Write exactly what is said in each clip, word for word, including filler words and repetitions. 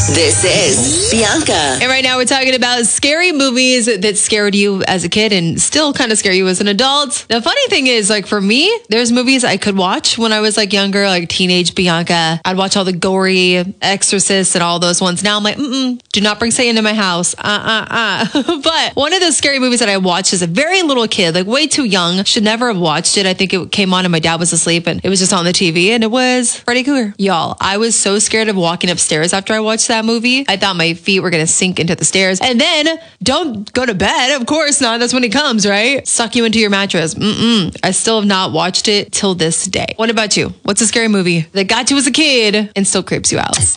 This is Bianca. And right now we're talking about scary movies that scared you as a kid and still kind of scare you as an adult. The funny thing is, like for me, there's movies I could watch when I was like younger, like teenage Bianca. I'd watch all the gory Exorcists and all those ones. Now I'm like, mm-mm, do not bring Satan to my house. Uh-uh-uh. But one of those scary movies that I watched as a very little kid, like way too young, should never have watched it. I think it came on and my dad was asleep and it was just on the T V and it was Freddy Krueger. Y'all, I was so scared of walking upstairs after I watched that movie. I thought my feet were going to sink into the stairs. And then don't go to bed. Of course not. That's when he comes, right? Suck you into your mattress. Mm-mm. I still have not watched it till this day. What about you? What's a scary movie that got you as a kid and still creeps you out? Turn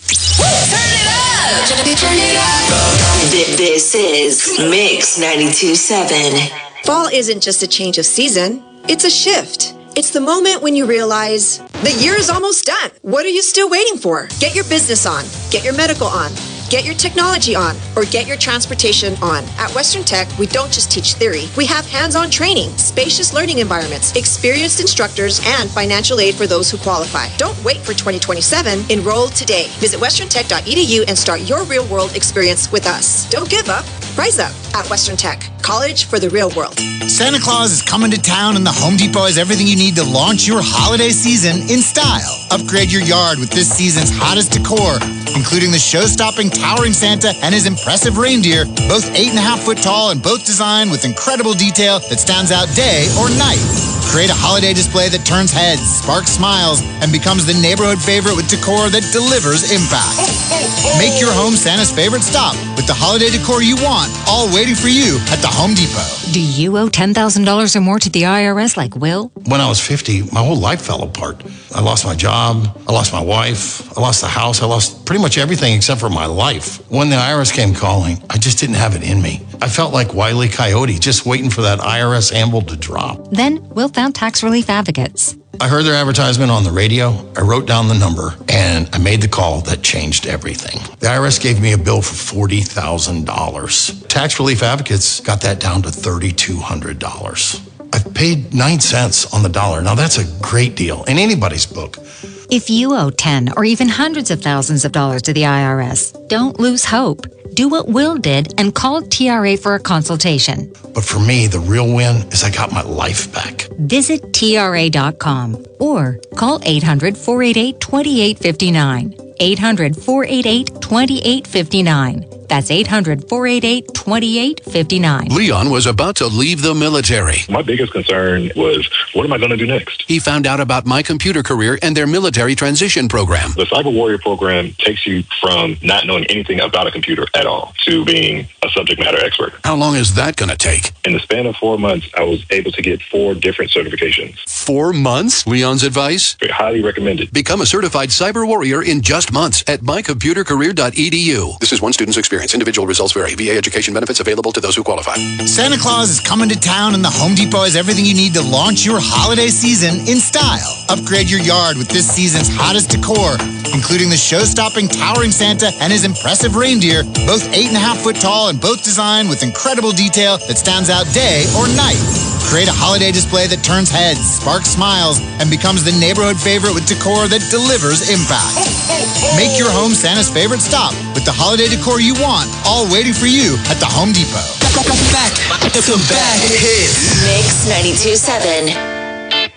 it up! Turn it up! This is Mix ninety-two point seven. Fall isn't just a change of season. It's a shift. It's the moment when you realize the year is almost done. What are you still waiting for? Get your business on. Get your medical on. Get your technology on, or get your transportation on. At Western Tech, we don't just teach theory. We have hands-on training, spacious learning environments, experienced instructors, and financial aid for those who qualify. Don't wait for twenty twenty-seven. Enroll today. Visit western tech dot e d u and start your real-world experience with us. Don't give up. Rise up at Western Tech. College for the real world. Santa Claus is coming to town, and the Home Depot has everything you need to launch your holiday season in style. Upgrade your yard with this season's hottest decor, including the show-stopping towering Santa and his impressive reindeer, both eight and a half foot tall and both designed with incredible detail that stands out day or night. Create a holiday display that turns heads, sparks smiles, and becomes the neighborhood favorite with decor that delivers impact. Make your home Santa's favorite stop with the holiday decor you want, all waiting for you at the Home Depot. Do you owe ten thousand dollars or more to the I R S like Will? When I was fifty, my whole life fell apart. I lost my job, I lost my wife, I lost the house, I lost pretty much everything except for my life. When the I R S came calling, I just didn't have it in me. I felt like Wile E. Coyote, just waiting for that I R S anvil to drop. Then Will found Tax Relief Advocates. I heard their advertisement on the radio, I wrote down the number, and I made the call that changed everything. The I R S gave me a bill for forty thousand dollars. Tax Relief Advocates got that down to three thousand two hundred dollars. I've paid nine cents on the dollar. Now that's a great deal in anybody's book. If you owe ten or even hundreds of thousands of dollars to the I R S, don't lose hope. Do what Will did and call T R A for a consultation. But for me, the real win is I got my life back. Visit T R A dot com or call eight hundred, four eight eight, two eight five nine. eight hundred, four eight eight, two eight five nine. That's eight hundred, four eight eight, two eight five nine. Leon was about to leave the military. My biggest concern was, what am I going to do next? He found out about My Computer Career and their military transition program. The Cyber Warrior program takes you from not knowing anything about a computer at all to being a subject matter expert. How long is that going to take? In the span of four months, I was able to get four different certifications. Four months? Leon's advice? Very highly recommended. Become a certified cyber warrior in just months at my computer career dot e d u. This is one student's experience. Individual results vary. V A education benefits available to those who qualify. Santa Claus is coming to town, and the Home Depot has everything you need to launch your holiday season in style. Upgrade your yard with this season's hottest decor, including the show-stopping towering Santa and his impressive reindeer, both eight and a half foot tall and both designed with incredible detail that stands out day or night. Create a holiday display that turns heads, sparks smiles, and becomes the neighborhood favorite with decor that delivers impact. Make your home Santa's favorite stop with the holiday decor you want, all waiting for you at the Home Depot. Back to back hits. Mix ninety-two point seven.